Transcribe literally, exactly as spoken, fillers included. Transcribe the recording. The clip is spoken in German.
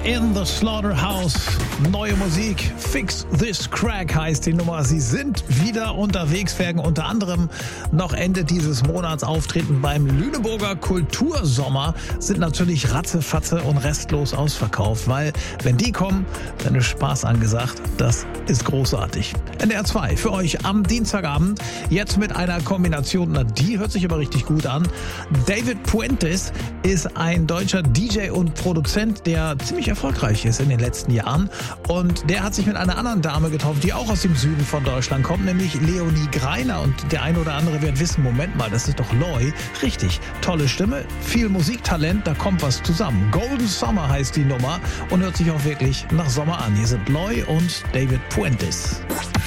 in the Slaughterhouse. Neue Musik. Fix This Crack heißt die Nummer. Sie sind wieder unterwegs, werden unter anderem noch Ende dieses Monats auftreten beim Lüneburger Kultursommer. Sind natürlich ratzefatze und restlos ausverkauft, weil wenn die kommen, dann ist Spaß angesagt. Das ist großartig. N D R zwei für euch am Dienstagabend. Jetzt mit einer Kombination, na die hört sich aber richtig gut an. David Puentes ist ein deutscher D J und Produzent, der ziemlich erfolgreich ist in den letzten Jahren. Und der hat sich mit einer anderen Dame getroffen, die auch aus dem Süden von Deutschland kommt, nämlich Leonie Greiner. Und der eine oder andere wird wissen, Moment mal, das ist doch Loy. Richtig, tolle Stimme, viel Musiktalent, da kommt was zusammen. Golden Summer heißt die Nummer und hört sich auch wirklich nach Sommer an. Hier sind Loy und David Puentes.